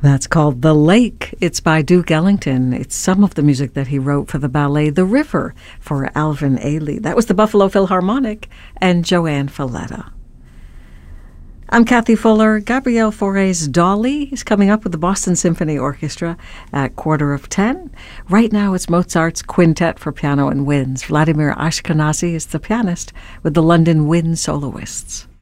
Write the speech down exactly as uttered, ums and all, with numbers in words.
That's called The Lake. It's by Duke Ellington. It's some of the music that he wrote for the ballet The River for Alvin Ailey. That was the Buffalo Philharmonic and Joanne Falletta. I'm Kathy Fuller. Gabrielle Fauré's Dolly is coming up with the Boston Symphony Orchestra at quarter of ten. Right now it's Mozart's Quintet for Piano and Winds. Vladimir Ashkenazy is the pianist with the London Wind Soloists.